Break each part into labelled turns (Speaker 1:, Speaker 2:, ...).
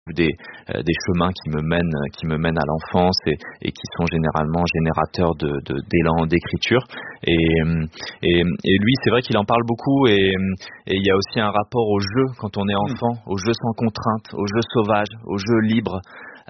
Speaker 1: des chemins qui me mènent à l'enfance et qui sont généralement générateurs d'élan d'écriture et lui c'est vrai qu'il en parle beaucoup et il y a aussi un rapport au jeu quand on est enfant, au jeu sans contrainte, au jeu sauvage, au jeu libre,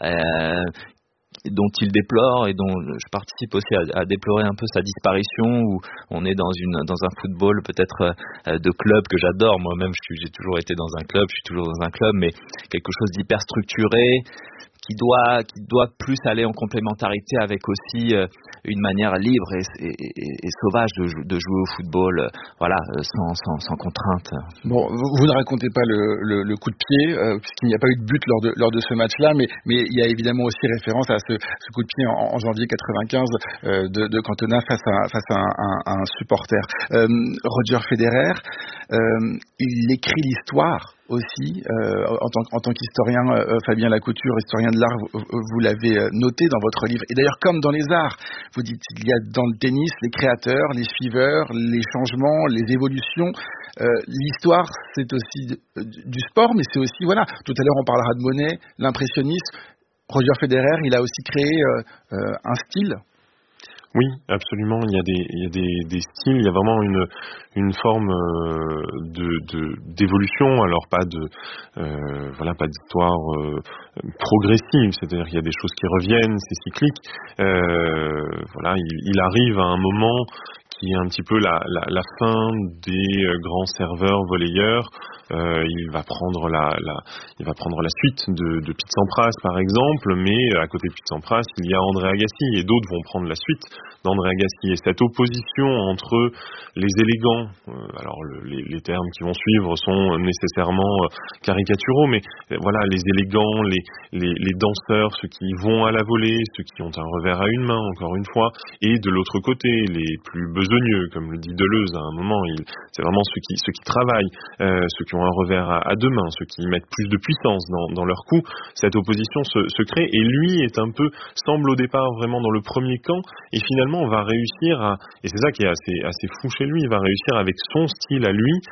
Speaker 1: dont il déplore et dont je participe aussi à déplorer un peu sa disparition, où on est dans un football peut-être de club que j'adore moi-même. J'ai toujours été dans un club, je suis toujours dans un club, mais quelque chose d'hyper structuré qui doit plus aller en complémentarité avec aussi une manière libre et sauvage de jouer au football, sans contrainte.
Speaker 2: Bon, vous ne racontez pas le coup de pied, puisqu'il n'y a pas eu de but lors de ce match-là, mais il y a évidemment aussi référence à ce coup de pied en janvier 95 de Cantona face à un supporter. Roger Federer, il écrit l'histoire aussi, en tant qu'historien, Fabien Lacouture, historien de l'art, vous l'avez noté dans votre livre. Et d'ailleurs, comme dans les arts, vous dites il y a dans le tennis les créateurs, les suiveurs, les changements, les évolutions. L'histoire, c'est aussi du sport, mais c'est aussi, voilà, tout à l'heure on parlera de Monet, l'impressionnisme. Roger Federer, il a aussi créé un style.
Speaker 3: Oui, absolument. Il y a des styles. Il y a vraiment une forme d'évolution. Alors pas d'histoire progressive. C'est-à-dire qu'il y a des choses qui reviennent, c'est cyclique. Il arrive à un moment qui est un petit peu la fin des grands serveurs volleyeurs. Il va prendre la suite de Pete Sampras par exemple, mais à côté de Pete Sampras, il y a André Agassi et d'autres vont prendre la suite d'André Agassi. Et cette opposition entre les élégants, alors les termes qui vont suivre sont nécessairement caricaturaux, mais voilà, les élégants, les danseurs, ceux qui vont à la volée, ceux qui ont un revers à une main, encore une fois, et de l'autre côté, les plus besogneux, comme le dit Deleuze à un moment, c'est vraiment ceux qui travaillent, ceux qui ont un revers à deux mains, ceux qui mettent plus de puissance dans leur coup. Cette opposition se crée et lui semble au départ vraiment dans le premier camp et finalement on va réussir et c'est ça qui est assez fou chez lui, il va réussir avec son style à lui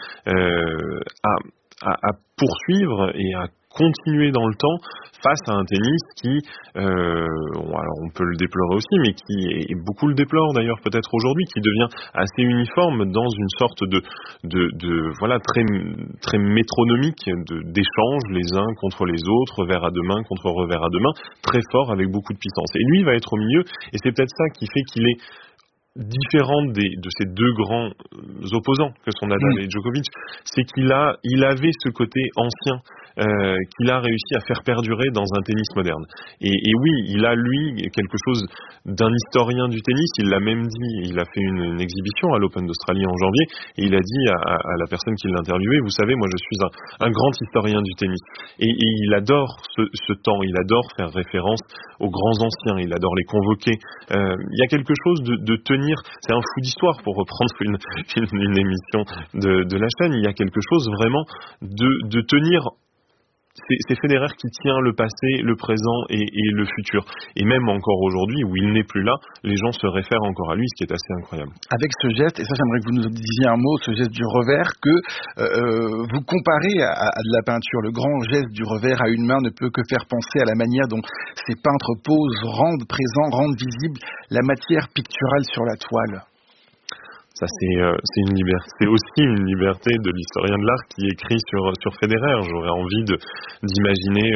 Speaker 3: à poursuivre et à continuer dans le temps face à un tennis qui, alors on peut le déplorer aussi, mais qui beaucoup le déplore d'ailleurs peut-être aujourd'hui, qui devient assez uniforme dans une sorte de très très métronomique d'échanges les uns contre les autres, revers à deux mains contre revers à deux mains, très fort avec beaucoup de puissance. Et lui il va être au milieu, et c'est peut-être ça qui fait qu'il est différent de ces deux grands opposants que sont Nadal et Djokovic, c'est qu'il avait ce côté ancien qu'il a réussi à faire perdurer dans un tennis moderne. Et oui, il a lui quelque chose d'un historien du tennis, il l'a même dit, il a fait une exhibition à l'Open d'Australie en janvier, et il a dit à la personne qui l'a interviewé, vous savez, moi je suis un grand historien du tennis. Et il adore ce temps, il adore faire référence aux grands anciens, il adore les convoquer. Il y a quelque chose de tenir, c'est un fou d'histoire pour reprendre une émission de la chaîne, il y a quelque chose vraiment de tenir. C'est Federer qui tient le passé, le présent et le futur. Et même encore aujourd'hui, où il n'est plus là, les gens se réfèrent encore à lui, ce qui est assez incroyable.
Speaker 2: Avec ce geste, et ça j'aimerais que vous nous disiez un mot, ce geste du revers, que vous comparez à de la peinture. Le grand geste du revers à une main ne peut que faire penser à la manière dont ces peintres posent, rendent présent, rendent visible la matière picturale sur la toile.
Speaker 3: Ça c'est une liberté, c'est aussi une liberté de l'historien de l'art qui écrit sur Federer. J'aurais envie d'imaginer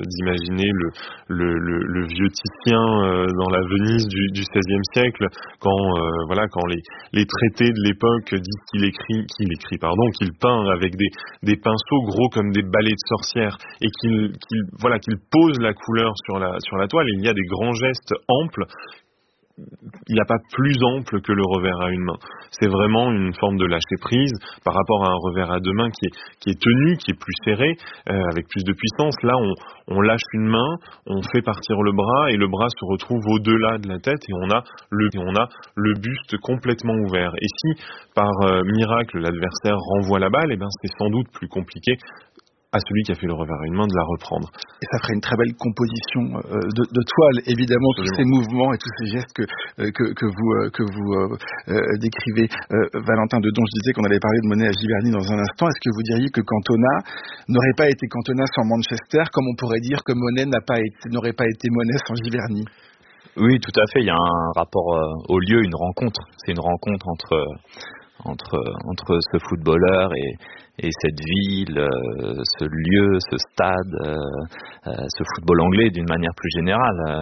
Speaker 3: le vieux Titien dans la Venise du XVIe siècle quand les traités de l'époque disent qu'il peint avec des pinceaux gros comme des balais de sorcières et qu'il pose la couleur sur la toile. Et il y a des grands gestes amples. Il n'y a pas plus ample que le revers à une main. C'est vraiment une forme de lâcher prise par rapport à un revers à deux mains qui est tenu, qui est plus serré, avec plus de puissance. Là, on lâche une main, on fait partir le bras et le bras se retrouve au-delà de la tête et on a le buste complètement ouvert. Et si par miracle l'adversaire renvoie la balle, c'est sans doute plus compliqué à celui qui a fait le revers à une main de la reprendre.
Speaker 2: Et ça ferait une très belle composition de toile, évidemment. Absolument. Tous ces mouvements et tous ces gestes que vous décrivez. Valentin Dedon, je disais qu'on allait parler de Monet à Giverny dans un instant. Est-ce que vous diriez que Cantona n'aurait pas été Cantona sans Manchester, comme on pourrait dire que Monet n'aurait pas été Monet sans Giverny?
Speaker 1: Oui, tout à fait. Il y a un rapport au lieu, une rencontre. C'est une rencontre entre ce footballeur et cette ville, ce lieu, ce stade, ce football anglais d'une manière plus générale.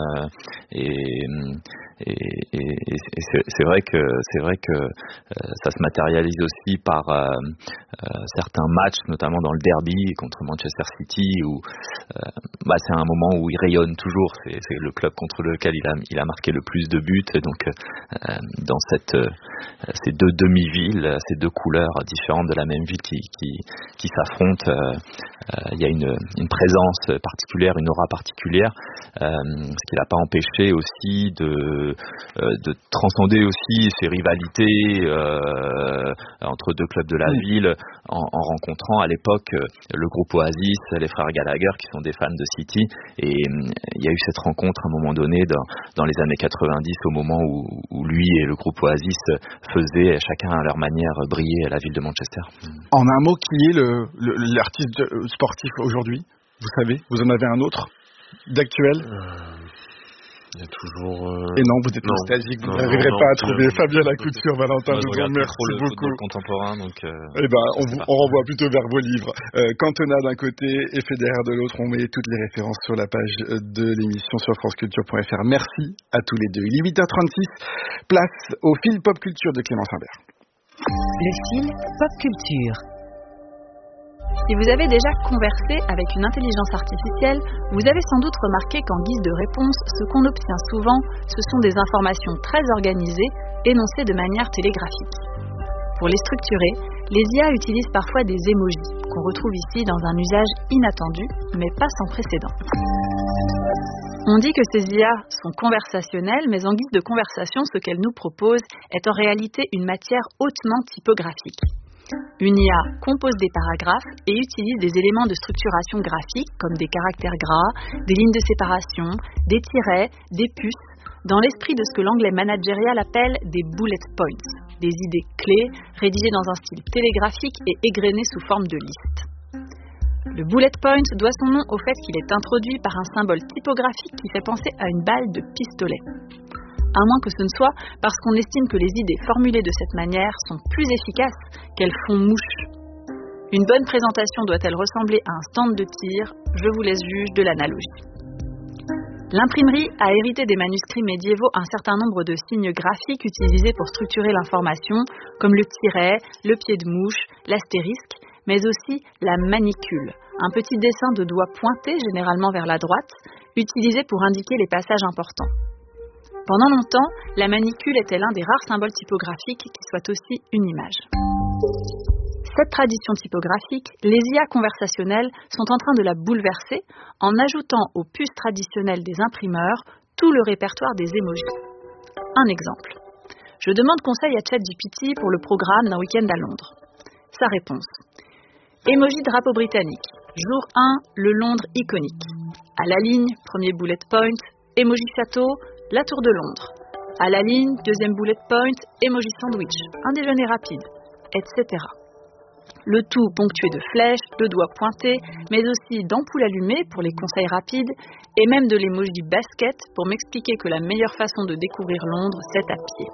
Speaker 1: Et c'est vrai que ça se matérialise aussi par certains matchs, notamment dans le derby contre Manchester City, où c'est un moment où il rayonne toujours. C'est le club contre lequel il a marqué le plus de buts. Et donc dans ces deux demi-villes, ces deux couleurs différentes de la même ville qui s'affrontent, il y a une présence particulière, une aura particulière, ce qui l'a pas empêché aussi de transcender aussi ces rivalités entre deux clubs de la ville, en rencontrant à l'époque le groupe Oasis, les frères Gallagher qui sont des fans de City, et il y a eu cette rencontre à un moment donné dans les années 90, au moment où lui et le groupe Oasis faisaient chacun à leur manière briller la ville de Manchester.
Speaker 2: En un mot, qui est l'artiste sportif aujourd'hui? Vous savez, vous en avez un autre d'actuel?
Speaker 3: Il y a toujours...
Speaker 2: Et non, vous êtes nostalgique, vous n'arriverez pas à trouver Fabien Lacouture, Valentin.
Speaker 1: Je regarde
Speaker 2: merci
Speaker 1: trop le
Speaker 2: beaucoup.
Speaker 1: football contemporain, donc...
Speaker 2: on renvoie plutôt vers vos livres. Cantona d'un côté et Federer de l'autre. On met toutes les références sur la page de l'émission sur franceculture.fr. Merci à tous les deux. Il est 8h36. Place au fil pop culture de Clémence Imbert.
Speaker 4: Le fil pop culture. Si vous avez déjà conversé avec une intelligence artificielle, vous avez sans doute remarqué qu'en guise de réponse, ce qu'on obtient souvent, ce sont des informations très organisées, énoncées de manière télégraphique. Pour les structurer, les IA utilisent parfois des emojis, qu'on retrouve ici dans un usage inattendu, mais pas sans précédent. On dit que ces IA sont conversationnelles, mais en guise de conversation, ce qu'elles nous proposent est en réalité une matière hautement typographique. Une IA compose des paragraphes et utilise des éléments de structuration graphique comme des caractères gras, des lignes de séparation, des tirets, des puces, dans l'esprit de ce que l'anglais managérial appelle des bullet points, des idées clés rédigées dans un style télégraphique et égrenées sous forme de liste. Le bullet point doit son nom au fait qu'il est introduit par un symbole typographique qui fait penser à une balle de pistolet. À moins que ce ne soit parce qu'on estime que les idées formulées de cette manière sont plus efficaces qu'elles font mouche. Une bonne présentation doit-elle ressembler à un stand de tir? Je vous laisse juge de l'analogie. L'imprimerie a hérité des manuscrits médiévaux un certain nombre de signes graphiques utilisés pour structurer l'information, comme le tiret, le pied de mouche, l'astérisque, mais aussi la manicule, un petit dessin de doigts pointés généralement vers la droite, utilisé pour indiquer les passages importants. Pendant longtemps, la manicule était l'un des rares symboles typographiques qui soit aussi une image. Cette tradition typographique, les IA conversationnelles sont en train de la bouleverser en ajoutant aux puces traditionnelles des imprimeurs tout le répertoire des emojis. Un exemple. Je demande conseil à ChatGPT pour le programme d'un week-end à Londres. Sa réponse. Emoji drapeau britannique. Jour 1, le Londres iconique. À la ligne, premier bullet point, emoji château, la Tour de Londres. À la ligne, deuxième bullet point, emoji sandwich, un déjeuner rapide, etc. Le tout ponctué de flèches, de doigts pointés, mais aussi d'ampoules allumées pour les conseils rapides, et même de l'emoji basket pour m'expliquer que la meilleure façon de découvrir Londres, c'est à pied.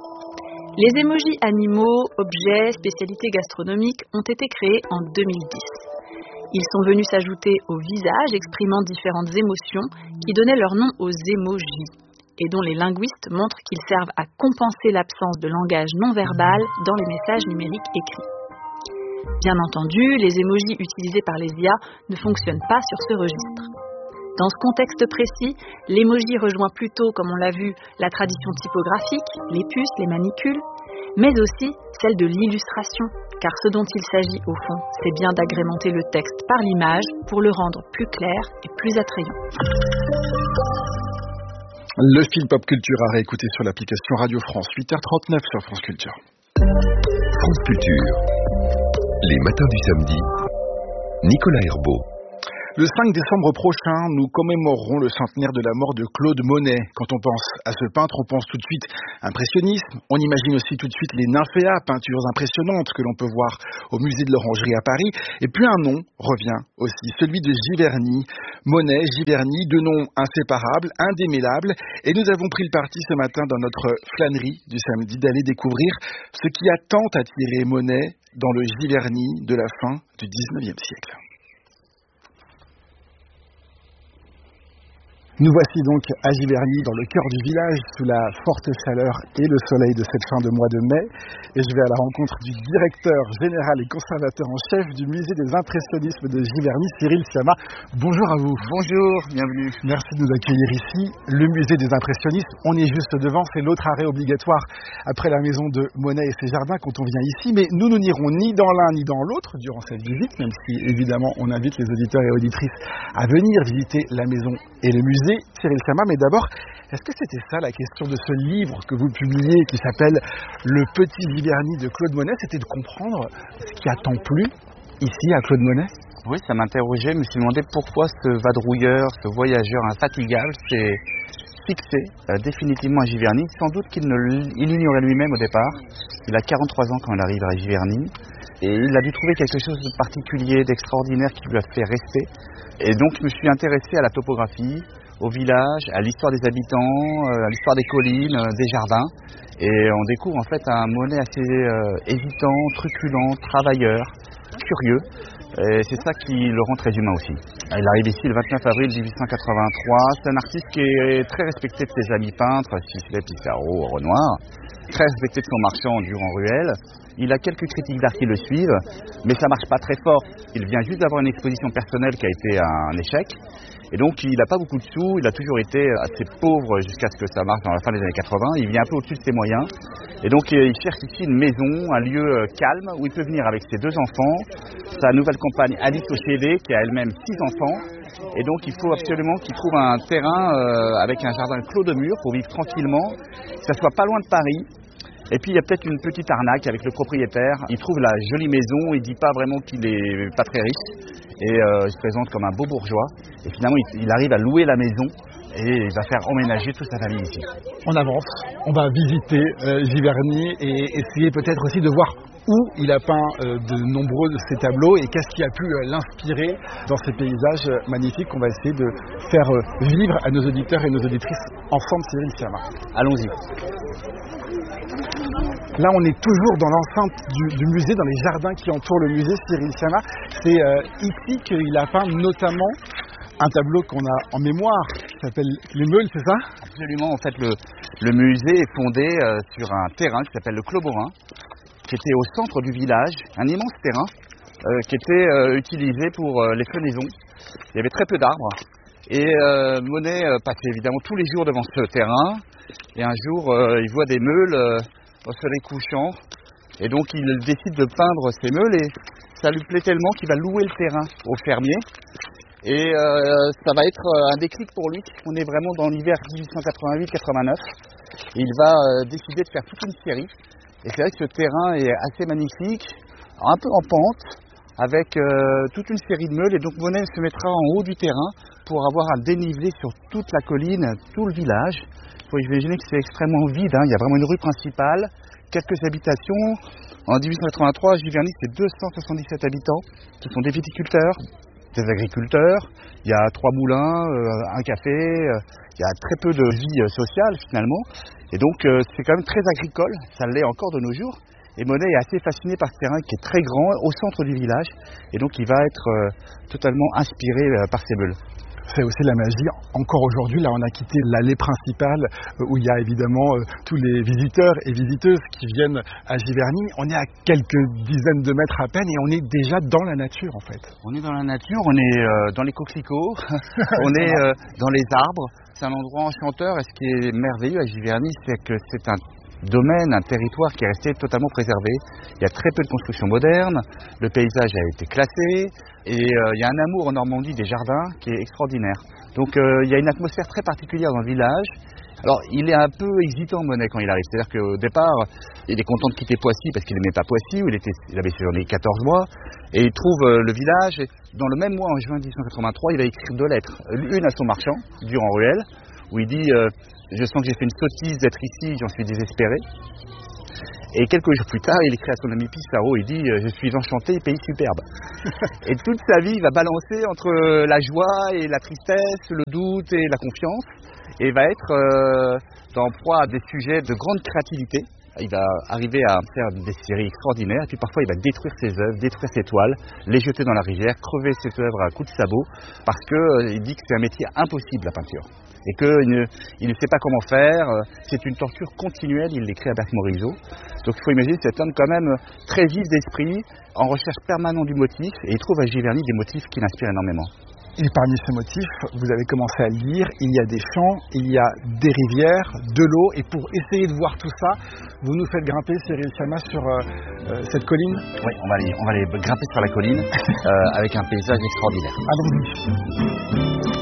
Speaker 4: Les emojis animaux, objets, spécialités gastronomiques ont été créés en 2010. Ils sont venus s'ajouter aux visages exprimant différentes émotions qui donnaient leur nom aux emojis, et dont les linguistes montrent qu'ils servent à compenser l'absence de langage non verbal dans les messages numériques écrits. Bien entendu, les emojis utilisés par les IA ne fonctionnent pas sur ce registre. Dans ce contexte précis, l'emoji rejoint plutôt, comme on l'a vu, la tradition typographique, les puces, les manicules, mais aussi celle de l'illustration, car ce dont il s'agit au fond, c'est bien d'agrémenter le texte par l'image pour le rendre plus clair et plus attrayant.
Speaker 2: Le fil pop culture à réécouter sur l'application Radio France, 8h39 sur France Culture.
Speaker 5: France Culture, les matins du samedi, Nicolas Herbeau.
Speaker 2: Le 5 décembre prochain, nous commémorerons le centenaire de la mort de Claude Monet. Quand on pense à ce peintre, on pense tout de suite impressionnisme. On imagine aussi tout de suite les nymphéas, peintures impressionnantes que l'on peut voir au musée de l'Orangerie à Paris. Et puis un nom revient aussi, celui de Giverny. Monet, Giverny, deux noms inséparables, indémêlables. Et nous avons pris le parti ce matin dans notre flânerie du samedi d'aller découvrir ce qui a tant attiré Monet dans le Giverny de la fin du 19e siècle. Nous voici donc à Giverny, dans le cœur du village, sous la forte chaleur et le soleil de cette fin de mois de mai. Et je vais à la rencontre du directeur général et conservateur en chef du musée des impressionnismes de Giverny, Cyril Siama. Bonjour à vous.
Speaker 6: Bonjour, bienvenue.
Speaker 2: Merci de nous accueillir ici. Le musée des impressionnistes, on est juste devant, c'est l'autre arrêt obligatoire après la maison de Monet et ses jardins quand on vient ici. Mais nous n'irons ni dans l'un ni dans l'autre durant cette visite, même si évidemment on invite les auditeurs et auditrices à venir visiter la maison et le musée. Cyril Siama, mais d'abord, est-ce que c'était ça la question de ce livre que vous publiez qui s'appelle Le Petit Giverny de Claude Monet, c'était de comprendre ce qui a tant plu ici à Claude Monet?
Speaker 6: Oui, ça m'interrogeait, je me suis demandé pourquoi ce vadrouilleur, ce voyageur infatigable s'est fixé définitivement à Giverny. Sans doute qu'il l'ignorait lui-même au départ. Il a 43 ans quand il arrive à Giverny et il a dû trouver quelque chose de particulier, d'extraordinaire qui lui a fait rester. Et donc je me suis intéressé à la topographie, au village, à l'histoire des habitants, à l'histoire des collines, des jardins. Et on découvre en fait un Monet assez hésitant, truculent, travailleur, curieux. Et c'est ça qui le rend très humain aussi. Il arrive ici le 29 avril 1883. C'est un artiste qui est très respecté de ses amis peintres, Sisley, Pissarro, Renoir. Très respecté de son marchand Durand-Ruel. Il a quelques critiques d'art qui le suivent, mais ça marche pas très fort. Il vient juste d'avoir une exposition personnelle qui a été un échec. Et donc il n'a pas beaucoup de sous, il a toujours été assez pauvre jusqu'à ce que ça marche dans la fin des années 80. Il vient un peu au-dessus de ses moyens. Et donc il cherche ici une maison, un lieu calme où il peut venir avec ses deux enfants, sa nouvelle compagne Alice Ochévé qui a elle-même 6 enfants. Et donc il faut absolument qu'il trouve un terrain avec un jardin clos de murs pour vivre tranquillement, que ça soit pas loin de Paris. Et puis il y a peut-être une petite arnaque avec le propriétaire. Il trouve la jolie maison, il dit pas vraiment qu'il est pas très riche. Et il se présente comme un beau bourgeois. Et finalement il arrive à louer la maison et il va faire emménager toute sa famille ici.
Speaker 2: On avance, on va visiter Giverny et essayer peut-être aussi de voir où il a peint de nombreux de ses tableaux et qu'est-ce qui a pu l'inspirer dans ces paysages magnifiques qu'on va essayer de faire vivre à nos auditeurs et nos auditrices ensemble, Cyril Siama.
Speaker 6: Allons-y.
Speaker 2: Là, on est toujours dans l'enceinte du musée, dans les jardins qui entourent le musée, Cyril Siama. C'est ici qu'il a peint notamment un tableau qu'on a en mémoire, qui s'appelle Les Meules, c'est ça?
Speaker 6: Absolument, en fait, le musée est fondé sur un terrain qui s'appelle le Clos Borin, qui était au centre du village, un immense terrain qui était utilisé pour les fenaisons. Il y avait très peu d'arbres. Et Monet passait évidemment tous les jours devant ce terrain. Et un jour, il voit des meules au soleil couchant. Et donc, il décide de peindre ces meules. Et ça lui plaît tellement qu'il va louer le terrain aux fermiers. Et ça va être un déclic pour lui. On est vraiment dans l'hiver 1888-89. Et il va décider de faire toute une série. Et c'est vrai que ce terrain est assez magnifique, un peu en pente, avec toute une série de meules. Et donc Monet se mettra en haut du terrain pour avoir un dénivelé sur toute la colline, tout le village. Il faut imaginer que c'est extrêmement vide, hein. Il y a vraiment une rue principale, quelques habitations. En 1883, Giverny, c'est 277 habitants. Ce sont des viticulteurs, des agriculteurs. Il y a 3 moulins, un café. Il y a très peu de vie sociale finalement. Et donc c'est quand même très agricole, ça l'est encore de nos jours. Et Monet est assez fasciné par ce terrain qui est très grand, au centre du village. Et donc il va être totalement inspiré par ces meules.
Speaker 2: C'est aussi la magie. Encore aujourd'hui, là on a quitté l'allée principale où il y a évidemment tous les visiteurs et visiteuses qui viennent à Giverny. On est à quelques dizaines de mètres à peine et on est déjà dans la nature en fait.
Speaker 6: On est dans la nature, on est dans les coquelicots, on est dans les arbres. C'est un endroit enchanteur et ce qui est merveilleux à Giverny, c'est que c'est un domaine, un territoire qui est resté totalement préservé. Il y a très peu de constructions modernes, le paysage a été classé et il y a un amour en Normandie des jardins qui est extraordinaire. Donc il y a une atmosphère très particulière dans le village Alors, il est un peu hésitant, Monet, quand il arrive. C'est-à-dire qu'au départ, il est content de quitter Poissy parce qu'il n'aimait pas Poissy, où il avait séjourné 14 mois. Et il trouve le village. Et dans le même mois, en juin 1883, il va écrire 2 lettres. Une à son marchand, Durand-Ruel, où il dit je sens que j'ai fait une sottise d'être ici, j'en suis désespéré. Et quelques jours plus tard, il écrit à son ami Pissarro, il dit je suis enchanté, pays superbe. Et toute sa vie, il va balancer entre la joie et la tristesse, le doute et la confiance. Et va être en proie à des sujets de grande créativité. Il va arriver à faire des séries extraordinaires, et puis parfois il va détruire ses œuvres, détruire ses toiles, les jeter dans la rivière, crever ses œuvres à coups de sabot, parce qu'il dit que c'est un métier impossible, la peinture. Et qu'il ne sait pas comment faire, c'est une torture continuelle, il l'écrit à Berthe Morisot. Donc il faut imaginer cet homme quand même très vif d'esprit, en recherche permanente du motif, et il trouve à Giverny des motifs qui l'inspirent énormément.
Speaker 2: Et parmi ces motifs, vous avez commencé à lire, il y a des champs, il y a des rivières, de l'eau, et pour essayer de voir tout ça, vous nous faites grimper, Cyril Sciamma, sur cette colline.
Speaker 6: Oui, on va aller grimper sur la colline avec un paysage extraordinaire.
Speaker 2: Allons-y.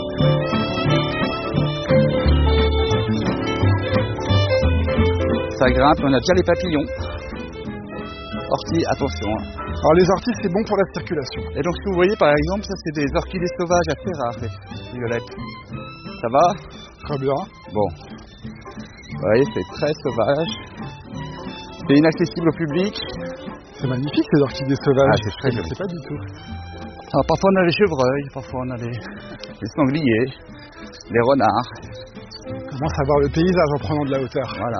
Speaker 6: Ça grimpe, on a déjà les papillons. Orties, attention.
Speaker 2: Alors les orties, c'est bon pour la circulation.
Speaker 6: Et donc ce que vous voyez par exemple, ça c'est des orchidées sauvages assez rares, violettes. Ça va?
Speaker 2: Très bien.
Speaker 6: Bon. Vous voyez, c'est très sauvage. C'est inaccessible au public.
Speaker 2: C'est magnifique ces orchidées sauvages.
Speaker 6: Ah, c'est très joli.
Speaker 2: Je ne sais pas du tout.
Speaker 6: Alors, parfois on a les chevreuils, parfois on a les sangliers, les renards.
Speaker 2: Comment savoir le paysage en prenant de la hauteur?
Speaker 6: Voilà.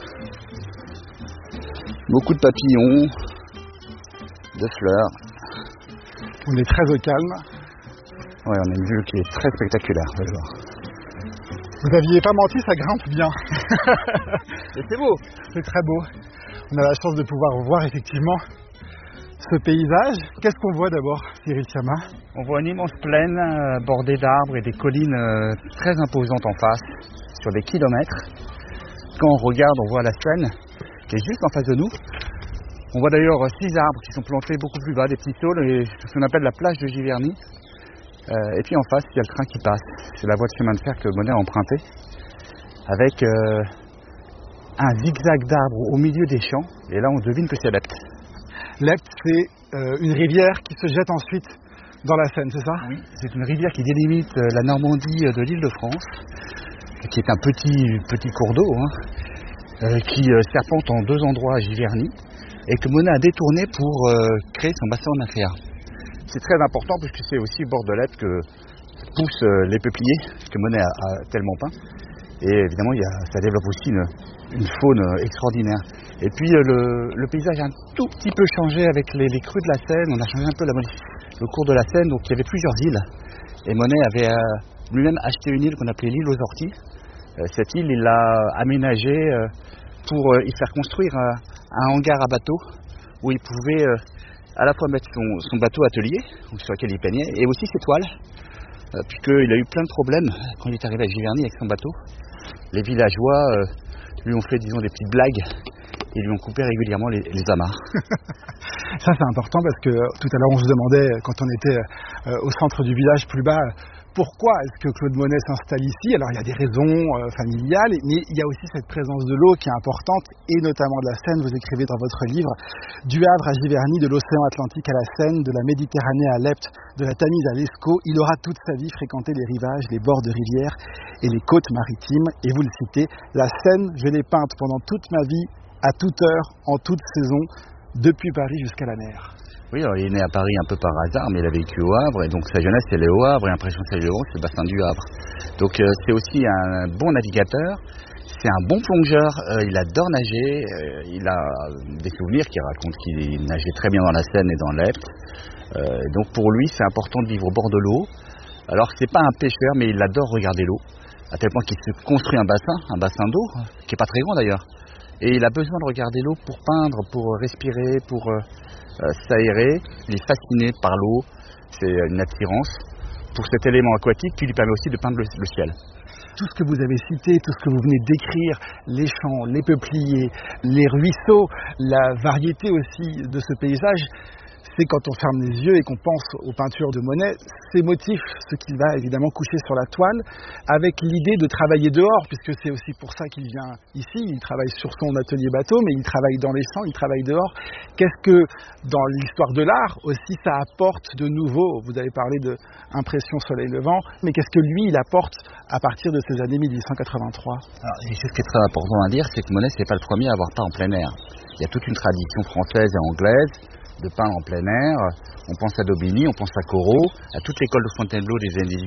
Speaker 6: Beaucoup de papillons, de fleurs.
Speaker 2: On est très au calme.
Speaker 6: Ouais, on a une vue qui est très spectaculaire, vous allez voir.
Speaker 2: Vous n'aviez pas menti, ça grimpe bien.
Speaker 6: Et c'est beau.
Speaker 2: C'est très beau. On a la chance de pouvoir voir effectivement ce paysage. Qu'est-ce qu'on voit d'abord, Cyril Sciamma?
Speaker 6: On voit une immense plaine bordée d'arbres et des collines très imposantes en face, sur des kilomètres. Quand on regarde, on voit la Seine qui est juste en face de nous. On voit d'ailleurs 6 arbres qui sont plantés beaucoup plus bas, des petits saules, et ce qu'on appelle la plage de Giverny. Et puis en face, il y a le train qui passe. C'est la voie de chemin de fer que Monet a empruntée, avec un zigzag d'arbres au milieu des champs. Et là, on devine que c'est l'Epte.
Speaker 2: L'Epte, c'est une rivière qui se jette ensuite dans la Seine, c'est ça?
Speaker 6: Oui, c'est une rivière qui délimite la Normandie de l'Île-de-France, qui est un petit cours d'eau, qui serpente en 2 endroits à Giverny, et que Monet a détourné pour créer son bassin en inférieur. C'est très important puisque c'est aussi au bord de l'Epte que poussent les peupliers que Monet a tellement peint. Et évidemment, ça développe aussi une faune extraordinaire. Et puis le paysage a un tout petit peu changé avec les crues de la Seine. On a changé un peu le cours de la Seine, donc il y avait plusieurs îles. Et Monet avait lui-même acheté une île qu'on appelait l'île aux Orties. Cette île, il l'a aménagée pour y faire construire un hangar à bateau où il pouvait à la fois mettre son bateau atelier, sur lequel il peignait, et aussi ses toiles, puisqu'il a eu plein de problèmes quand il est arrivé à Giverny avec son bateau. Les villageois lui ont fait, disons, des petites blagues et lui ont coupé régulièrement les amarres.
Speaker 2: Ça, c'est important parce que tout à l'heure, on se demandait, quand on était au centre du village plus bas, pourquoi est-ce que Claude Monet s'installe ici? Alors, il y a des raisons familiales, mais il y a aussi cette présence de l'eau qui est importante, et notamment de la Seine. Vous écrivez dans votre livre « Du Havre à Giverny, de l'océan Atlantique à la Seine, de la Méditerranée à l'Epte, de la Tamise à l'Escaut, il aura toute sa vie fréquenté les rivages, les bords de rivières et les côtes maritimes. » Et vous le citez, « La Seine, je l'ai peinte pendant toute ma vie, à toute heure, en toute saison, depuis Paris jusqu'à la mer. »
Speaker 6: Oui, alors il est né à Paris un peu par hasard, mais il a vécu au Havre, et donc sa jeunesse elle est au Havre, et l'impression c'est le bassin du Havre. Donc c'est aussi un bon navigateur, c'est un bon plongeur, il adore nager, il a des souvenirs qui racontent qu'il nageait très bien dans la Seine et dans l'Epte. Donc pour lui c'est important de vivre au bord de l'eau. Alors c'est pas un pêcheur, mais il adore regarder l'eau, à tel point qu'il se construit un bassin d'eau, qui est pas très grand d'ailleurs. Et il a besoin de regarder l'eau pour peindre, pour respirer, pour s'aérer. Il est fasciné par l'eau, c'est une attirance pour cet élément aquatique qui lui permet aussi de peindre le ciel.
Speaker 2: Tout ce que vous avez cité, tout ce que vous venez d'écrire, les champs, les peupliers, les ruisseaux, la variété aussi de ce paysage, c'est quand on ferme les yeux et qu'on pense aux peintures de Monet, ces motifs, ce qu'il va évidemment coucher sur la toile, avec l'idée de travailler dehors, puisque c'est aussi pour ça qu'il vient ici. Il travaille sur son atelier bateau, mais il travaille dans les champs, il travaille dehors. Qu'est-ce que, dans l'histoire de l'art aussi, ça apporte de nouveau? Vous avez parlé d'impression soleil levant, mais qu'est-ce que lui, il apporte à partir de ces années 1883?
Speaker 6: Alors, ce qui est très important à dire, c'est que Monet, c'est pas le premier à avoir peint en plein air. Il y a toute une tradition française et anglaise de peindre en plein air. On pense à Daubigny, on pense à Corot, à toute l'école de Fontainebleau des années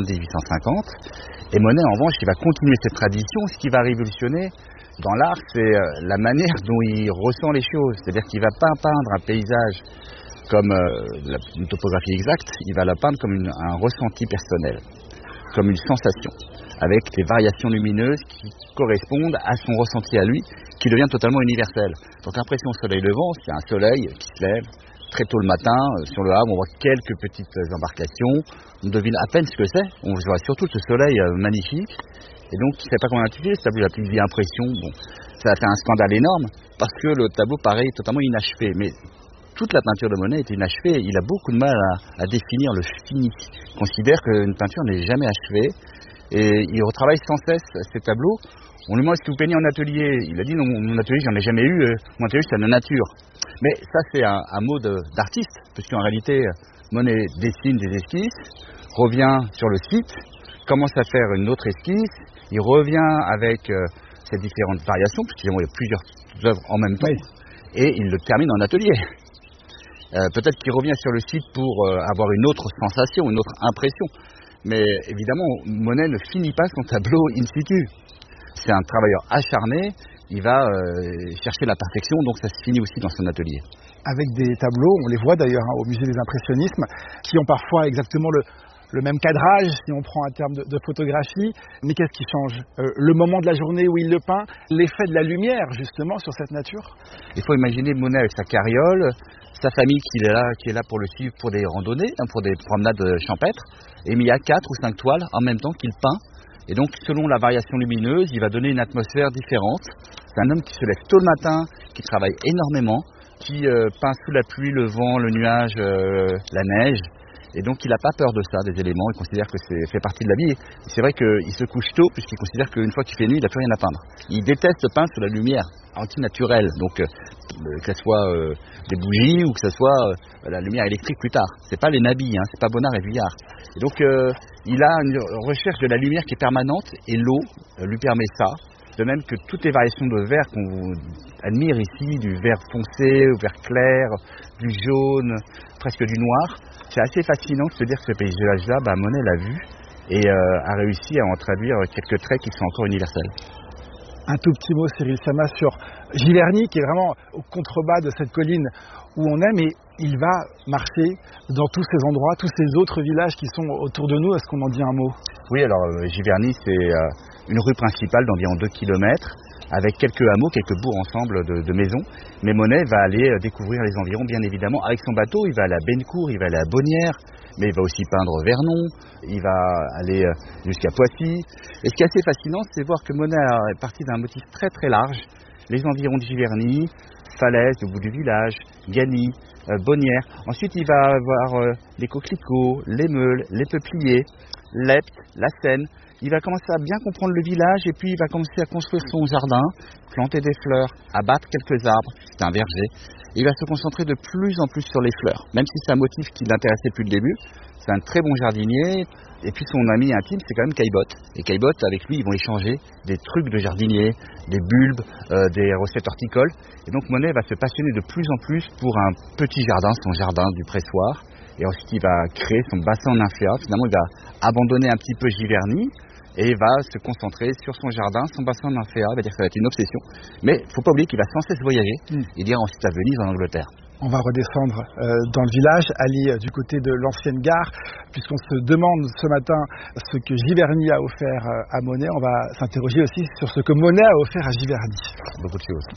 Speaker 6: 1840-1850. Et Monet, en revanche, il va continuer cette tradition. Ce qui va révolutionner dans l'art, c'est la manière dont il ressent les choses. C'est-à-dire qu'il ne va pas peindre un paysage comme une topographie exacte, il va la peindre comme un ressenti personnel, comme une sensation, avec des variations lumineuses qui correspondent à son ressenti à lui, qui devient totalement universel. Donc l'impression au soleil levant, c'est un soleil qui se lève très tôt le matin. Sur le Havre, on voit quelques petites embarcations, on devine à peine ce que c'est, on voit surtout ce soleil magnifique, et donc je ne sais pas comment l'intituler, ce tableau, la plus vieille impression, bon, ça a fait un scandale énorme, parce que le tableau paraît totalement inachevé, mais toute la peinture de Monet est inachevée, il a beaucoup de mal à définir le fini. Il considère qu'une peinture n'est jamais achevée, et il retravaille sans cesse ces tableaux. On lui demande est-ce que vous peignez en atelier? Il a dit non, mon atelier j'en ai jamais eu, mon atelier c'est la nature. Mais ça c'est un mot d'artiste, puisqu'en réalité Monet dessine des esquisses, revient sur le site, commence à faire une autre esquisse, il revient avec ces différentes variations, puisqu'il y a plusieurs œuvres en même temps, et il le termine en atelier. Peut-être qu'il revient sur le site pour avoir une autre sensation, une autre impression. Mais évidemment, Monet ne finit pas son tableau in situ. C'est un travailleur acharné, il va chercher la perfection, donc ça se finit aussi dans son atelier.
Speaker 2: Avec des tableaux, on les voit d'ailleurs au musée des impressionnismes, qui ont parfois exactement le même cadrage, si on prend un terme de photographie. Mais qu'est-ce qui change? Le moment de la journée où il le peint, l'effet de la lumière justement sur cette nature.
Speaker 6: Il faut imaginer Monet avec sa carriole, sa famille qui est là pour le suivre pour des randonnées, pour des promenades champêtres, et il y a 4 ou 5 toiles en même temps qu'il peint. Et donc, selon la variation lumineuse, il va donner une atmosphère différente. C'est un homme qui se lève tôt le matin, qui travaille énormément, qui peint sous la pluie, le vent, le nuage, la neige. Et donc, il n'a pas peur de ça, des éléments. Il considère que c'est fait partie de la vie. Et c'est vrai qu'il se couche tôt, puisqu'il considère qu'une fois qu'il fait nuit, il n'a plus rien à peindre. Il déteste peindre sous la lumière antinaturelle. Donc, que ce soit des bougies ou que ce soit la lumière électrique plus tard. C'est pas les nabis, c'est pas Bonnard et Vuillard. Et donc, il a une recherche de la lumière qui est permanente et l'eau lui permet ça. De même que toutes les variations de vert qu'on admire ici, du vert foncé au vert clair, du jaune, presque du noir, c'est assez fascinant de se dire que ce paysage-là, Monet l'a vu et a réussi à en traduire quelques traits qui sont encore universels.
Speaker 2: Un tout petit mot, Cyril Sama, sur Giverny, qui est vraiment au contrebas de cette colline où on est, mais il va marcher dans tous ces endroits, tous ces autres villages qui sont autour de nous. Est-ce qu'on en dit un mot?
Speaker 6: Oui, alors Giverny, c'est une rue principale d'environ 2 km, avec quelques hameaux, quelques bourgs ensemble de maisons. Mais Monet va aller découvrir les environs, bien évidemment. Avec son bateau, il va aller à Bennecourt, il va aller à Bonnières, mais il va aussi peindre Vernon, il va aller jusqu'à Poissy. Et ce qui est assez fascinant, c'est voir que Monet est parti d'un motif très très large. Les environs de Giverny, Falaise, au bout du village, Gagny, Bonnières. Ensuite, il va avoir les coquelicots, les meules, les peupliers, l'Epte, la Seine. Il va commencer à bien comprendre le village et puis il va commencer à construire son jardin, planter des fleurs, abattre quelques arbres, c'est un verger. Il va se concentrer de plus en plus sur les fleurs, même si c'est un motif qui l'intéressait depuis le début. C'est un très bon jardinier. Et puis son ami intime, c'est quand même Caillebotte. Et Caillebotte, avec lui, ils vont échanger des trucs de jardinier, des bulbes, des recettes horticoles. Et donc Monet va se passionner de plus en plus pour un petit jardin, son jardin du pressoir. Et ensuite, il va créer son bassin en nymphéa. Finalement, il va abandonner un petit peu Giverny et va se concentrer sur son jardin, son bassin en nymphéa. Il va dire que ça va être une obsession. Mais il ne faut pas oublier qu'il va sans cesse voyager. Il ira ensuite à Venise, en Angleterre.
Speaker 2: On va redescendre dans le village, aller du côté de l'ancienne gare, puisqu'on se demande ce matin ce que Giverny a offert à Monet. On va s'interroger aussi sur ce que Monet a offert à Giverny.
Speaker 6: Beaucoup de choses.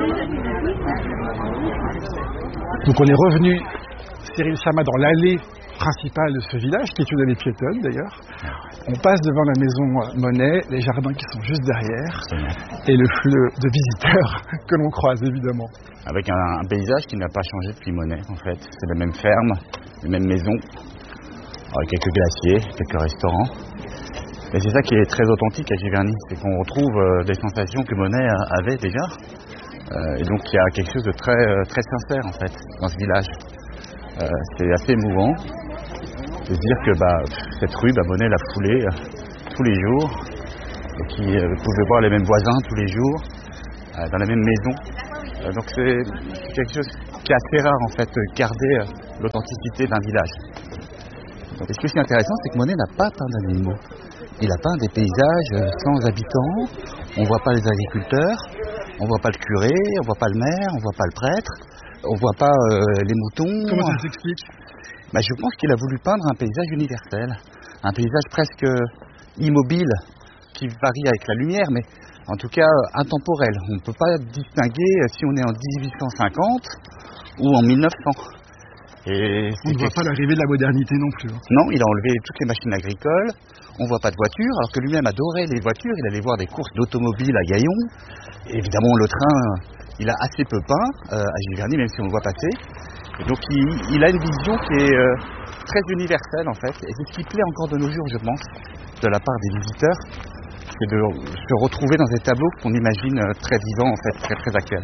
Speaker 2: Donc on est revenu, Cyril Sama, dans l'allée principale de ce village, qui est une allée piétonne d'ailleurs. On passe devant la maison Monet, les jardins qui sont juste derrière, et le flux de visiteurs que l'on croise évidemment.
Speaker 6: Avec un paysage qui n'a pas changé depuis Monet en fait. C'est la même ferme, les mêmes maisons, avec quelques glaciers, quelques restaurants. Et c'est ça qui est très authentique à Giverny, c'est qu'on retrouve des sensations que Monet avait déjà. Et donc il y a quelque chose de très, très sincère en fait dans ce village. C'est assez émouvant de se dire que cette rue, Monet l'a foulée tous les jours et qui pouvait voir les mêmes voisins tous les jours dans la même maison. Donc c'est quelque chose qui est assez rare en fait, garder l'authenticité d'un village. Et ce qui est intéressant, c'est que Monet n'a pas peint d'animaux. Il a peint des paysages sans habitants, on ne voit pas les agriculteurs, on ne voit pas le curé, on ne voit pas le maire, on ne voit pas le prêtre, on ne voit pas les moutons.
Speaker 2: Comment ça s'explique ?
Speaker 6: Je pense qu'il a voulu peindre un paysage universel, un paysage presque immobile, qui varie avec la lumière, mais en tout cas intemporel. On ne peut pas distinguer si on est en 1850 ou en 1900. Et
Speaker 2: on ne voit pas l'arrivée de la modernité non plus.
Speaker 6: Non, il a enlevé toutes les machines agricoles, on ne voit pas de voitures, alors que lui-même adorait les voitures, il allait voir des courses d'automobiles à Gaillon. Et évidemment, le train, il a assez peu peint à Giverny, même si on le voit passer. Et donc il a une vision qui est très universelle en fait, et c'est ce qui plaît encore de nos jours, je pense, de la part des visiteurs, c'est de se retrouver dans des tableaux qu'on imagine très vivants en fait, très très actuels.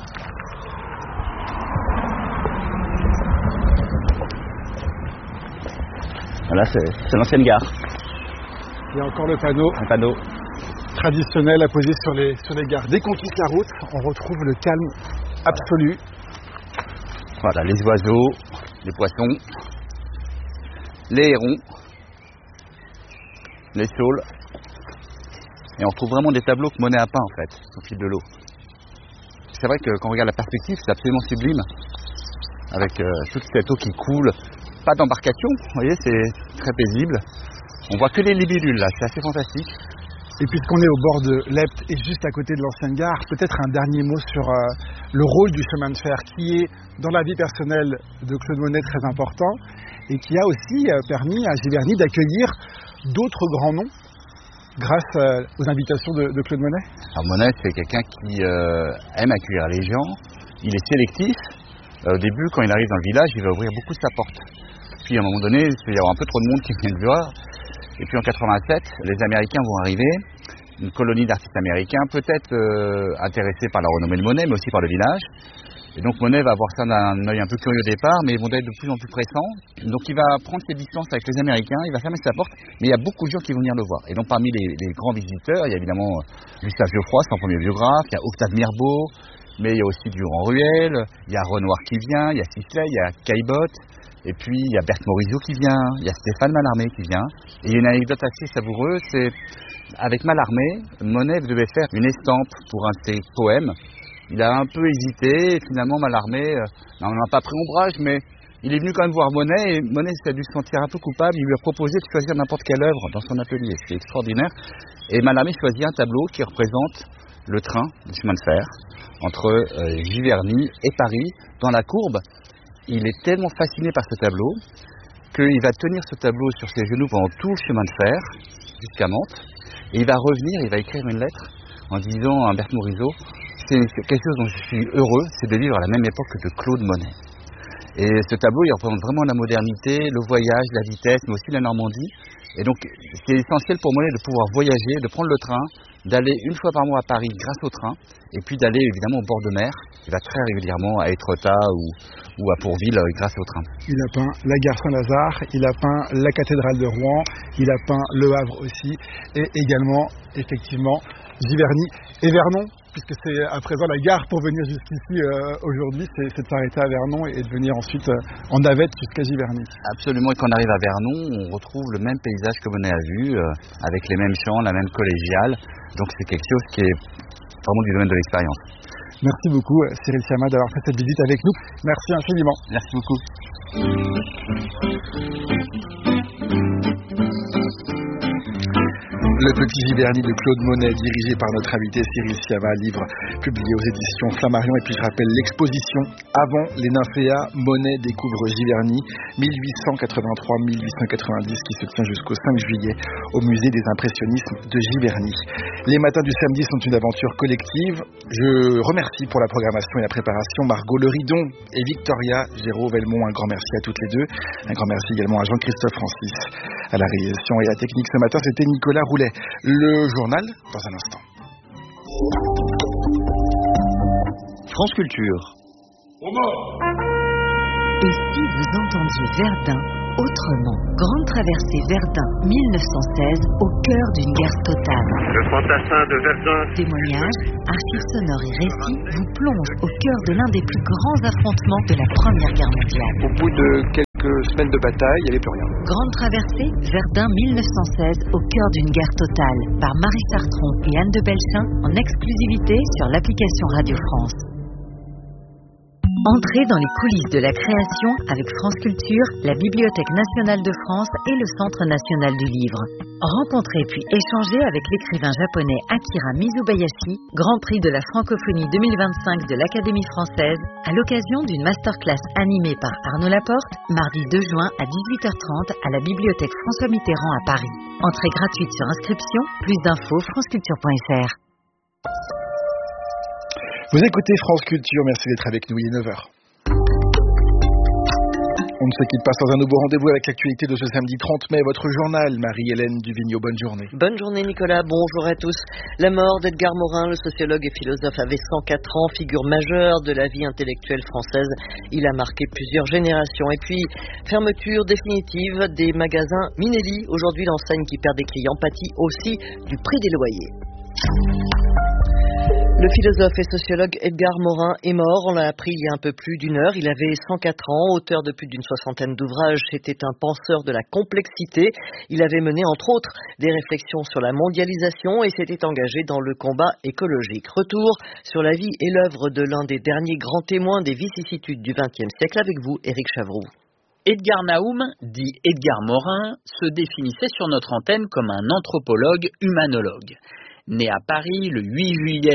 Speaker 6: Voilà, c'est l'ancienne gare.
Speaker 2: Il y a encore le panneau.
Speaker 6: Un panneau
Speaker 2: traditionnel à poser sur les gares. Dès qu'on quitte la route, on retrouve le calme absolu.
Speaker 6: Voilà, les oiseaux, les poissons, les hérons, les saules. Et on retrouve vraiment des tableaux que Monet a peints en fait, au fil de l'eau. C'est vrai que quand on regarde la perspective, c'est absolument sublime. Avec toute cette eau qui coule. Pas d'embarcation, vous voyez, c'est très paisible. On voit que les libellules là, c'est assez fantastique.
Speaker 2: Et puisqu'on est au bord de l'Epte et juste à côté de l'ancienne gare, peut-être un dernier mot sur le rôle du chemin de fer qui est dans la vie personnelle de Claude Monet très important et qui a aussi permis à Giverny d'accueillir d'autres grands noms grâce aux invitations de Claude Monet.
Speaker 6: Alors Monet, c'est quelqu'un qui aime accueillir les gens, il est sélectif. Au début, quand il arrive dans le village, il va ouvrir beaucoup sa porte. Puis à un moment donné, il va y avoir un peu trop de monde qui vient le voir. Et puis en 87, les Américains vont arriver, une colonie d'artistes américains, peut-être intéressés par la renommée de Monet, mais aussi par le village. Et donc Monet va voir ça d'un œil un peu curieux au départ, mais ils vont être de plus en plus pressants. Donc il va prendre ses distances avec les Américains, il va fermer sa porte, mais il y a beaucoup de gens qui vont venir le voir. Et donc parmi les grands visiteurs, il y a évidemment Gustave Geoffroy, son premier biographe, il y a Octave Mirbeau, mais il y a aussi Durand-Ruel, il y a Renoir qui vient, il y a Sisley, il y a Caillebotte, et puis il y a Berthe Morisot qui vient, il y a Stéphane Mallarmé qui vient. Et il y a une anecdote assez savoureuse, c'est avec Mallarmé, Monet devait faire une estampe pour un de ses poèmes. Il a un peu hésité, et finalement Mallarmé, on n'a pas pris ombrage, mais il est venu quand même voir Monet, et Monet a dû se sentir un peu coupable, il lui a proposé de choisir n'importe quelle œuvre dans son atelier, c'est extraordinaire. Et Mallarmé choisit un tableau qui représente le train, le chemin de fer, entre Giverny et Paris, dans la courbe. Il est tellement fasciné par ce tableau qu'il va tenir ce tableau sur ses genoux pendant tout le chemin de fer, jusqu'à Mantes, et il va revenir, il va écrire une lettre en disant à Berthe Morisot, c'est quelque chose dont je suis heureux, c'est de vivre à la même époque que de Claude Monet. Et ce tableau, il représente vraiment la modernité, le voyage, la vitesse, mais aussi la Normandie. Et donc, c'est essentiel pour Monet de pouvoir voyager, de prendre le train, d'aller une fois par mois à Paris grâce au train, et puis d'aller évidemment au bord de mer. Il va très régulièrement à Étretat ou à Pourville grâce au train.
Speaker 2: Il a peint la gare Saint-Lazare, il a peint la cathédrale de Rouen, il a peint Le Havre aussi, et également, effectivement, Giverny et Vernon, puisque c'est à présent la gare pour venir jusqu'ici aujourd'hui, c'est de s'arrêter à Vernon et de venir ensuite en navette jusqu'à Giverny.
Speaker 6: Absolument, et quand on arrive à Vernon, on retrouve le même paysage que Monet a vu, avec les mêmes champs, la même collégiale, donc c'est quelque chose qui est vraiment du domaine de l'expérience.
Speaker 2: Merci beaucoup Cyril Siama d'avoir fait cette visite avec nous, merci infiniment.
Speaker 6: Merci beaucoup.
Speaker 2: Le Petit Giverny de Claude Monet, dirigé par notre invité Cyril Siava, livre publié aux éditions Flammarion. Et puis je rappelle l'exposition Avant les Nymphéas, Monet découvre Giverny 1883-1890 qui se tient jusqu'au 5 juillet au musée des impressionnismes de Giverny. Les matins du samedi sont une aventure collective. Je remercie pour la programmation et la préparation Margot Leridon et Victoria Géraud-Velmont. Un grand merci à toutes les deux. Un grand merci également à Jean-Christophe Francis à la réalisation et à la technique. Ce matin, c'était Nicolas Roulet. Le journal, dans un instant.
Speaker 5: France Culture.
Speaker 7: Et si vous entendiez Verdun autrement? Grande traversée Verdun 1916 au cœur d'une guerre totale.
Speaker 8: Le fantassin de Verdun.
Speaker 7: Témoignages, archives sonores et récits vous plongent au cœur de l'un des plus grands affrontements de la Première Guerre mondiale.
Speaker 9: Au bout de quelques semaines de bataille, il n'y avait plus rien.
Speaker 7: Grande traversée Verdun 1916 au cœur d'une guerre totale par Marie Sartron et Anne de Belchin en exclusivité sur l'application Radio France. Entrez dans les coulisses de la création avec France Culture, la Bibliothèque nationale de France et le Centre national du livre. Rencontrez puis échangez avec l'écrivain japonais Akira Mizubayashi, Grand Prix de la francophonie 2025 de l'Académie française, à l'occasion d'une masterclass animée par Arnaud Laporte, mardi 2 juin à 18h30 à la Bibliothèque François Mitterrand à Paris. Entrée gratuite sur inscription, plus d'infos franceculture.fr.
Speaker 2: Vous écoutez France Culture, merci d'être avec nous, il est 9h. On ne se quitte pas sans un nouveau rendez-vous avec l'actualité de ce samedi 30 mai. Votre journal, Marie-Hélène Duvigneau, bonne journée.
Speaker 10: Bonne journée Nicolas, bonjour à tous. La mort d'Edgar Morin, le sociologue et philosophe, avait 104 ans, figure majeure de la vie intellectuelle française. Il a marqué plusieurs générations. Et puis, fermeture définitive des magasins Minelli. Aujourd'hui, l'enseigne qui perd des clients pâtit aussi du prix des loyers. Le philosophe et sociologue Edgar Morin est mort, on l'a appris il y a un peu plus d'une heure. Il avait 104 ans, auteur de plus d'une soixantaine d'ouvrages. C'était un penseur de la complexité. Il avait mené entre autres des réflexions sur la mondialisation et s'était engagé dans le combat écologique. Retour sur la vie et l'œuvre de l'un des derniers grands témoins des vicissitudes du XXe siècle avec vous, Éric Chavroux.
Speaker 11: Edgar Naum, dit Edgar Morin, se définissait sur notre antenne comme un anthropologue humanologue. Né à Paris le 8 juillet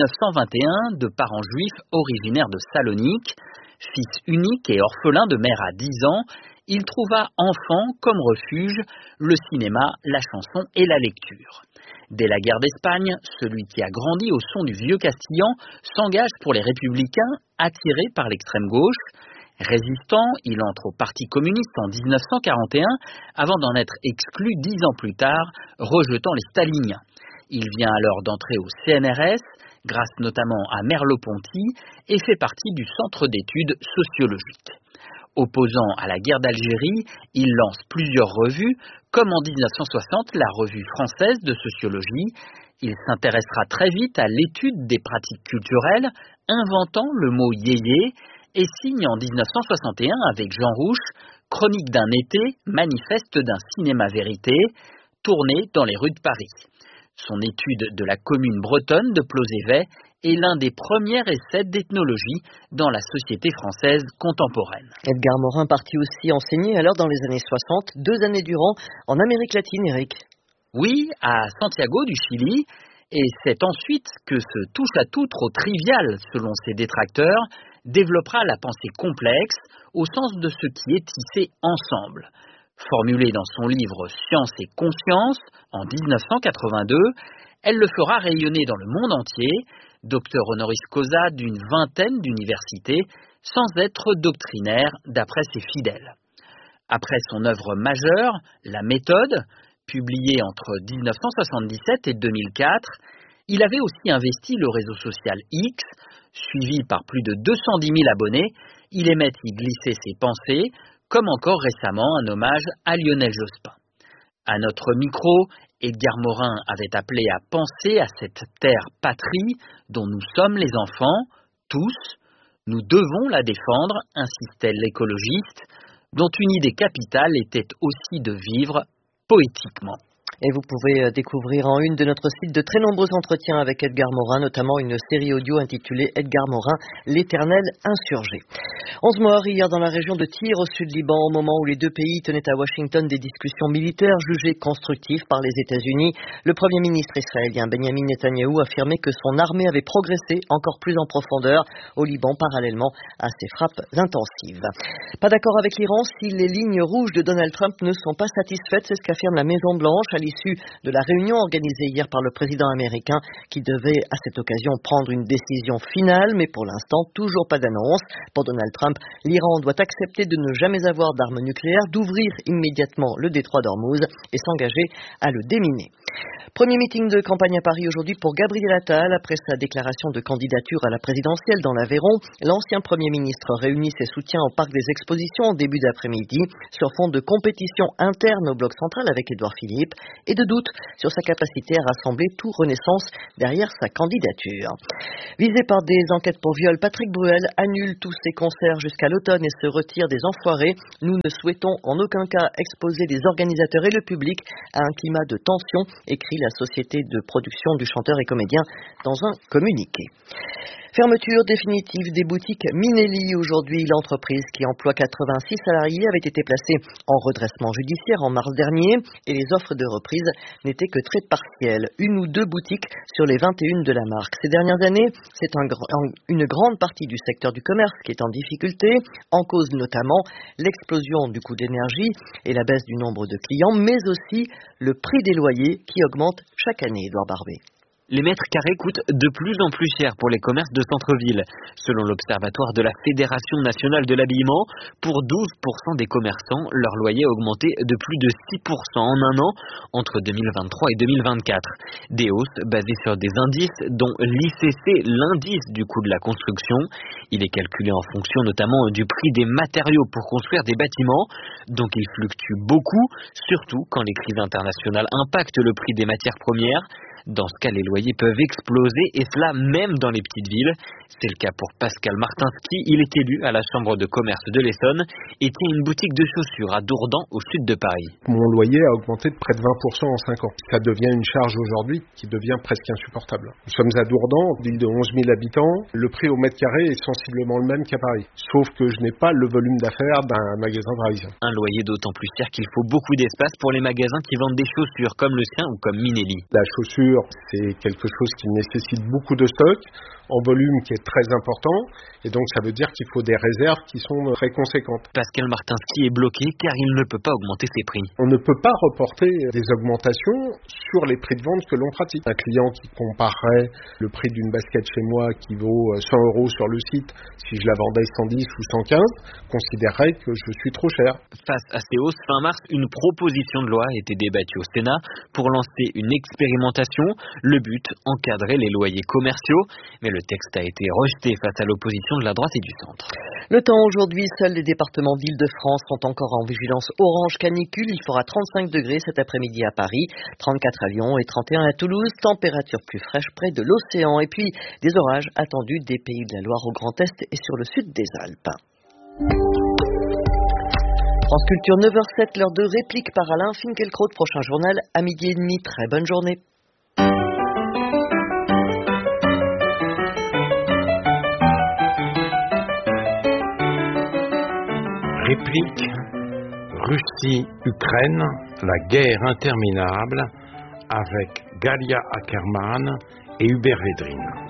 Speaker 11: 1921 de parents juifs originaires de Salonique, fils unique et orphelin de mère à 10 ans, il trouva enfant comme refuge le cinéma, la chanson et la lecture. Dès la guerre d'Espagne, celui qui a grandi au son du vieux castillan s'engage pour les républicains attiré par l'extrême gauche. Résistant, il entre au Parti communiste en 1941 avant d'en être exclu 10 ans plus tard, rejetant les staliniens. Il vient alors d'entrer au CNRS, grâce notamment à Merleau-Ponty, et fait partie du Centre d'études sociologiques. Opposant à la guerre d'Algérie, il lance plusieurs revues, comme en 1960 la Revue française de sociologie. Il s'intéressera très vite à l'étude des pratiques culturelles, inventant le mot yéyé, et signe en 1961 avec Jean Rouch, Chronique d'un été, manifeste d'un cinéma vérité, tourné dans les rues de Paris. Son étude de la commune bretonne de Plozévet est l'un des premiers essais d'ethnologie dans la société française contemporaine.
Speaker 10: Edgar Morin partit aussi enseigner alors dans les années 60, 2 années durant, en Amérique latine, Eric.
Speaker 11: Oui, à Santiago du Chili, et c'est ensuite que ce touche-à-tout trop trivial, selon ses détracteurs, développera la pensée complexe au sens de ce qui est tissé ensemble. Formulée dans son livre Science et conscience en 1982, elle le fera rayonner dans le monde entier, docteur honoris causa d'une vingtaine d'universités, sans être doctrinaire d'après ses fidèles. Après son œuvre majeure, La méthode, publiée entre 1977 et 2004, il avait aussi investi le réseau social X, suivi par plus de 210 000 abonnés. Il aimait y glisser ses pensées, comme encore récemment un hommage à Lionel Jospin. À notre micro, Edgar Morin avait appelé à penser à cette terre patrie dont nous sommes les enfants, tous. Nous devons la défendre, insistait l'écologiste, dont une idée capitale était aussi de vivre poétiquement.
Speaker 10: Et vous pouvez découvrir en une de notre site de très nombreux entretiens avec Edgar Morin, notamment une série audio intitulée Edgar Morin, l'éternel insurgé. 11 morts hier dans la région de Tyr au sud Liban, au moment où les deux pays tenaient à Washington des discussions militaires jugées constructives par les États-Unis. Le Premier ministre israélien Benjamin Netanyahou affirmait que son armée avait progressé encore plus en profondeur au Liban parallèlement à ces frappes intensives. Pas d'accord avec l'Iran si les lignes rouges de Donald Trump ne sont pas satisfaites, c'est ce qu'affirme la Maison-Blanche à l'issue de la réunion organisée hier par le président américain qui devait à cette occasion prendre une décision finale, mais pour l'instant toujours pas d'annonce. Pour Donald Trump, l'Iran doit accepter de ne jamais avoir d'armes nucléaires, d'ouvrir immédiatement le détroit d'Ormuz et s'engager à le déminer. Premier meeting de campagne à Paris aujourd'hui pour Gabriel Attal. Après sa déclaration de candidature à la présidentielle dans l'Aveyron, l'ancien Premier ministre réunit ses soutiens au Parc des Expositions en début d'après-midi sur fond de compétition interne au Bloc central avec Édouard Philippe et de doute sur sa capacité à rassembler tout Renaissance derrière sa candidature. Visé par des enquêtes pour viol, Patrick Bruel annule tous ses concerts jusqu'à l'automne et se retire des Enfoirés. Nous ne souhaitons en aucun cas exposer les organisateurs et le public à un climat de tension, écrit la société de production du chanteur et comédien dans un communiqué. Fermeture définitive des boutiques Minelli. Aujourd'hui, l'entreprise qui emploie 86 salariés avait été placée en redressement judiciaire en mars dernier et les offres de reprise n'étaient que très partielles. Une ou deux boutiques sur les 21 de la marque. Ces dernières années, c'est une grande partie du secteur du commerce qui est en difficulté, en cause notamment l'explosion du coût d'énergie et la baisse du nombre de clients, mais aussi le prix des loyers qui augmente chaque année, Édouard Barbet.
Speaker 12: Les mètres carrés coûtent de plus en plus cher pour les commerces de centre-ville. Selon l'Observatoire de la Fédération nationale de l'habillement, pour 12% des commerçants, leur loyer a augmenté de plus de 6% en un an entre 2023 et 2024. Des hausses basées sur des indices dont l'ICC, l'indice du coût de la construction. Il est calculé en fonction notamment du prix des matériaux pour construire des bâtiments, donc il fluctue beaucoup, surtout quand les crises internationales impactent le prix des matières premières. Dans ce cas, les loyers peuvent exploser, et cela même dans les petites villes. C'est le cas pour Pascal Martinski. Il est élu à la Chambre de commerce de l'Essonne et tient une boutique de chaussures à Dourdan, au sud de Paris.
Speaker 13: Mon loyer a augmenté de près de 20% en 5 ans. Ça devient une charge aujourd'hui qui devient presque insupportable. Nous sommes à Dourdan, ville de 11 000 habitants. Le prix au mètre carré est sensiblement le même qu'à Paris. Sauf que je n'ai pas le volume d'affaires d'un magasin parisien.
Speaker 12: Un loyer d'autant plus cher qu'il faut beaucoup d'espace pour les magasins qui vendent des chaussures comme le sien ou comme Minelli.
Speaker 13: La chaussure, c'est quelque chose qui nécessite beaucoup de stock, en volume qui est très important, et donc ça veut dire qu'il faut des réserves qui sont très conséquentes.
Speaker 12: Pascal Martinski est bloqué car il ne peut pas augmenter ses prix.
Speaker 13: On ne peut pas reporter des augmentations sur les prix de vente que l'on pratique. Un client qui comparerait le prix d'une basket chez moi qui vaut 100 € sur le site, si je la vendais 110 ou 115, considérerait que je suis trop cher.
Speaker 12: Face à ces hausses, fin mars, une proposition de loi a été débattue au Sénat pour lancer une expérimentation. Le but, encadrer les loyers commerciaux. Mais le texte a été rejeté face à l'opposition de la droite et du centre.
Speaker 10: Le temps aujourd'hui, seuls les départements d'Île-de-France sont encore en vigilance orange canicule. Il fera 35 degrés cet après-midi à Paris, 34 à Lyon et 31 à Toulouse. Température plus fraîche près de l'océan. Et puis, des orages attendus des pays de la Loire au Grand Est et sur le sud des Alpes. France Culture 9h07, l'heure de réplique par Alain Finkielkraut. Prochain journal à 12h30. Très bonne journée.
Speaker 14: Réplique, Russie-Ukraine, la guerre interminable, avec Galia Ackerman et Hubert Védrine.